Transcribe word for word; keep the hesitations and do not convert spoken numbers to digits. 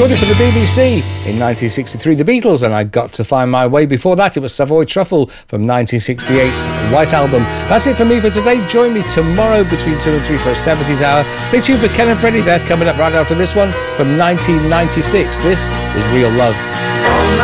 recorded for the B B C in nineteen sixty-three, The Beatles, and I Got to Find My Way. Before that, it was Savoy Truffle from nineteen sixty-eight's White Album. That's it for me for today. Join me tomorrow between two and three for a seventies hour. Stay tuned for Ken and Freddie. They're coming up right after this one from nineteen ninety-six. This is Real Love.